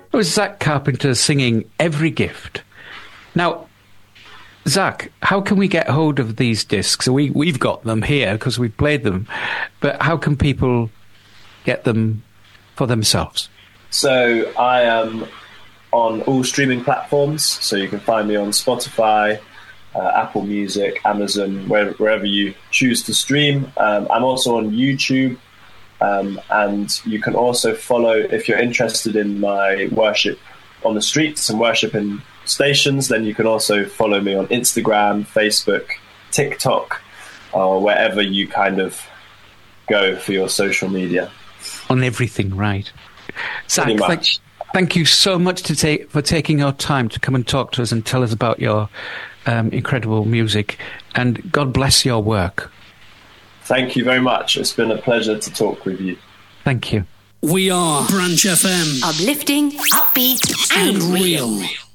It was Zach Carpenter singing Every Gift. Now, Zach, how can we get hold of these discs? We've got them here because we've played them, but how can people get them for themselves? So I am on all streaming platforms, so you can find me on Spotify, Apple Music, Amazon, wherever you choose to stream. I'm also on YouTube, and you can also follow, if you're interested in my worship on the streets and worship in stations, then you can also follow me on Instagram, Facebook, TikTok, or wherever you kind of go for your social media. On everything, right. Zach, thank you so much for taking your time to come and talk to us and tell us about your incredible music, and God bless your work. Thank you very much. It's been a pleasure to talk with you. Thank you. We are Branch FM. Uplifting, upbeat, and real.